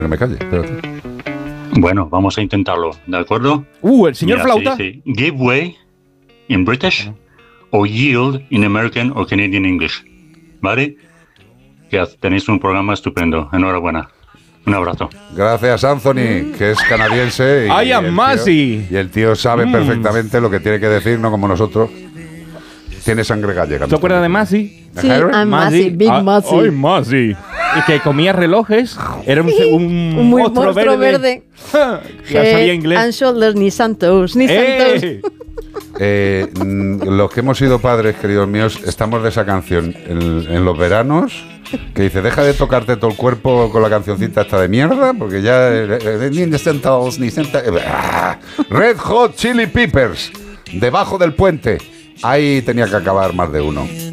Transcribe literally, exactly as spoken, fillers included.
que me calle. Espérate. Bueno, vamos a intentarlo, ¿de acuerdo? Uh, el señor Mira, Flauta. se dice give way in British o yield in American o Canadian English, ¿vale? Que tenéis un programa estupendo. Enhorabuena. Un abrazo. Gracias, Anthony, que es canadiense. Y I am el Masi. tío, y el tío sabe Mm. perfectamente lo que tiene que decir, no como nosotros. Tiene sangre gallega. ¿Te acuerdas de Masi? Sí, I'm Masi, Big Ah, Masi. ¡Ay, Masi! Y que comía relojes. Era un, un, Un muy monstruo monstruo verde. verde. Ya Head sabía inglés. and shoulders, ni santos, ni santos. ¡Eh! Eh, mm, los que hemos sido padres, queridos míos, estamos de esa canción en, en los veranos, que dice, deja de tocarte todo el cuerpo con la cancioncita esta de mierda, porque ya... eh, eh, ni centavos, ni centavos... Red Hot Chili Peppers, Debajo del Puente. Ahí tenía que acabar más de uno.